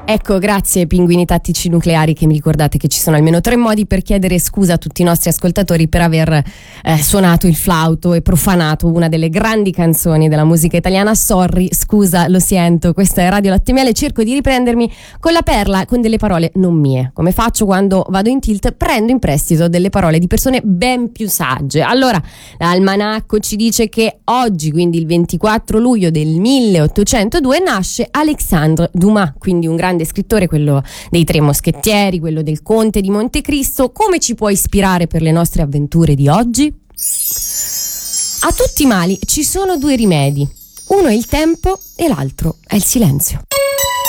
Ecco, grazie pinguini tattici nucleari che mi ricordate che ci sono almeno 3 modi per chiedere scusa a tutti i nostri ascoltatori per aver suonato il flauto e profanato una delle grandi canzoni della musica italiana. Sorry, scusa, lo sento, questa è Radio Latte e Miele, cerco di riprendermi con la perla, con delle parole non mie. Come faccio quando vado in tilt? Prendo in prestito delle parole di persone ben più sagge. Allora, l'almanacco ci dice che oggi, quindi il 24 luglio del 1802, nasce Alexandre Dumas, quindi un grande scrittore, quello dei Tre Moschettieri, quello del Conte di Montecristo. Come ci può ispirare per le nostre avventure di oggi? A tutti i mali ci sono 2 rimedi, uno è il tempo e l'altro è il silenzio.